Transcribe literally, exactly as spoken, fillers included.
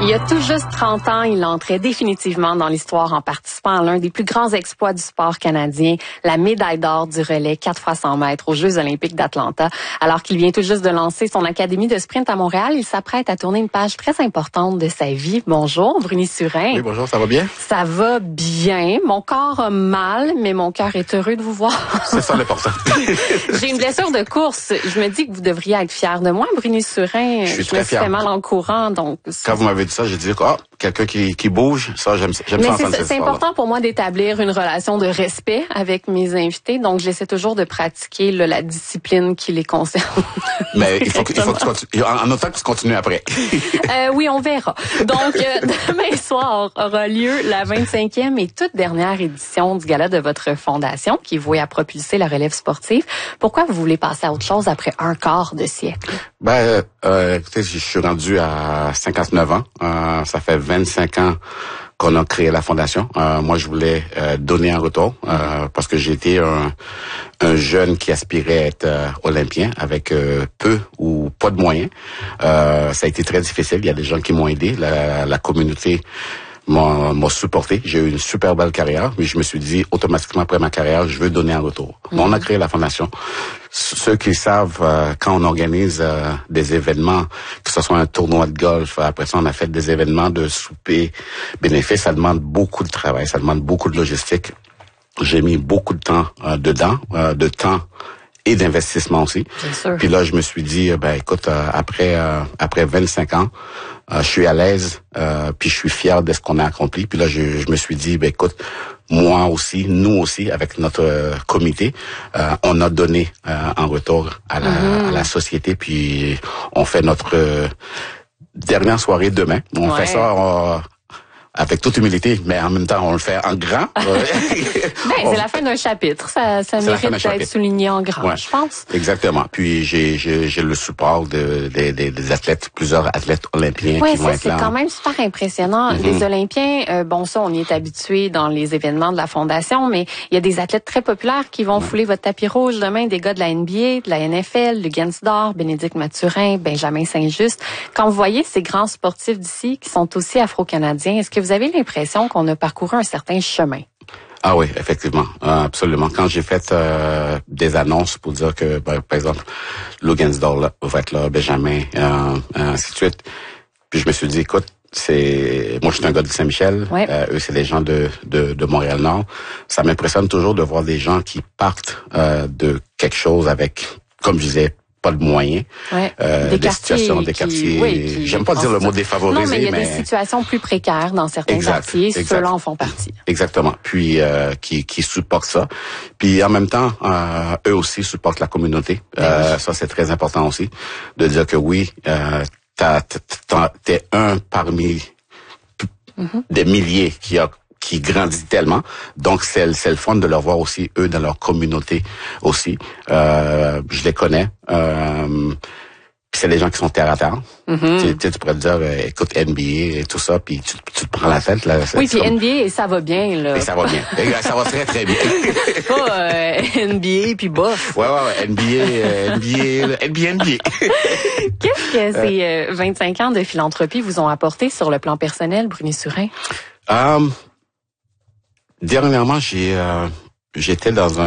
Il y a tout juste trente ans, il entrait définitivement dans l'histoire en participant à l'un des plus grands exploits du sport canadien, la médaille d'or du relais quatre fois cent mètres aux Jeux olympiques d'Atlanta. Alors qu'il vient tout juste de lancer son académie de sprint à Montréal, il s'apprête à tourner une page très importante de sa vie. Bonjour, Bruni Surin. Oui, bonjour, ça va bien? Ça va bien. Mon corps a mal, mais mon cœur est heureux de vous voir. C'est ça l'important. J'ai une blessure de course. Je me dis que vous devriez être fier de moi, Bruni Surin. Je suis je très me suis fier. fait mal en courant, donc... Quand vous m'avez dit ça, j'ai dit, ah, quelqu'un qui, qui bouge, ça, j'aime, j'aime Mais ça c'est, entendre cette c'est histoire-là. important pour moi d'établir une relation de respect avec mes invités, donc j'essaie toujours de pratiquer là, la discipline qui les concerne. Mais il faut que, il faut que tu continues, en autant que tu continues après. euh, oui, on verra. Donc, euh, demain soir aura lieu la vingt-cinquième et toute dernière édition du gala de votre fondation qui est vouée à propulser la relève sportive. Pourquoi vous voulez passer à autre chose après un quart de siècle? Ben, euh, écoutez, je suis rendu à cinquante-neuf ans. Euh, ça fait vingt-cinq ans qu'on a créé la fondation. Euh, moi, je voulais euh, donner un retour euh, parce que j'étais un, un jeune qui aspirait à être euh, olympien avec euh, peu ou pas de moyens. Euh, ça a été très difficile. Il y a des gens qui m'ont aidé. La, la communauté m'a, m'a supporté. J'ai eu une super belle carrière, mais je me suis dit automatiquement après ma carrière, je veux donner un retour. Mm-hmm. On a créé la fondation. Ceux qui savent, euh, quand on organise euh, des événements, que ce soit un tournoi de golf, après ça on a fait des événements de souper bénéfices, ça demande beaucoup de travail, ça demande beaucoup de logistique. J'ai mis beaucoup de temps euh, dedans, euh, de temps et d'investissement aussi. Bien sûr. Puis là, je me suis dit, ben écoute, euh, après euh, après vingt-cinq ans, euh, je suis à l'aise, euh, puis je suis fier de ce qu'on a accompli. Puis là, je, je me suis dit, ben écoute, moi aussi, nous aussi, avec notre euh, comité, euh, on a donné euh, en retour à la, mm-hmm. à la société, puis on fait notre euh, dernière soirée demain. On ouais. fait ça euh, avec toute humilité, mais en même temps, on le fait en grand. ben, c'est la fin d'un chapitre. Ça, ça mérite d'être chapitre. souligné en grand, ouais. je pense. Exactement. Puis j'ai, j'ai, j'ai le support de, de, de, des athlètes, plusieurs athlètes olympiens ouais, qui ça, vont être là. C'est quand même super impressionnant. Mm-hmm. Les Olympiens, euh, bon ça, on y est habitué dans les événements de la Fondation, mais il y a des athlètes très populaires qui vont ouais. fouler votre tapis rouge demain, des gars de la N B A, de la N F L, de Gainsdor, Bénédicte Mathurin, Benjamin Saint-Just. Quand vous voyez ces grands sportifs d'ici qui sont aussi afro-canadiens, est-ce que vous avez l'impression qu'on a parcouru un certain chemin? Ah oui, effectivement, euh, absolument. Quand j'ai fait euh, des annonces pour dire que, ben, par exemple, Gainsdor va être là, Benjamin, euh, ainsi de suite, puis je me suis dit, écoute, c'est moi je suis un gars de Saint-Michel, ouais. euh, eux c'est des gens de, de, de Montréal-Nord. Ça m'impressionne toujours de voir des gens qui partent euh, de quelque chose avec, comme je disais, pas de moyens, ouais. euh, des, des situations, des qui, quartiers. Oui, qui, j'aime pas dire le mot défavorisé, non, mais il y a mais... des situations plus précaires dans certains exact, quartiers. Ceux-là en font partie. Exactement. Puis euh, qui, qui supportent ça. Puis en même temps, euh, eux aussi supportent la communauté. Euh, oui. Ça c'est très important aussi de dire que oui, euh, t'as, t'as, t'es un parmi mm-hmm. des milliers qui a qui grandit tellement. Donc, c'est, c'est le fun de leur voir aussi, eux, dans leur communauté aussi. Euh, je les connais. Euh, c'est des gens qui sont terre à terre. Mm-hmm. Tu, tu, tu pourrais te dire, euh, écoute, N B A et tout ça, puis tu, tu te prends la tête. Là, oui, puis comme... N B A, ça va bien. Là. Et ça va bien. Ça va très, très bien. Pas euh, N B A puis bof. Ouais, ouais, ouais. N B A, euh, N B A, N B A, N B A. Qu'est-ce que ces euh, vingt-cinq ans de philanthropie vous ont apporté sur le plan personnel, Bruni Surin? Um, Dernièrement, j'ai euh, j'étais dans un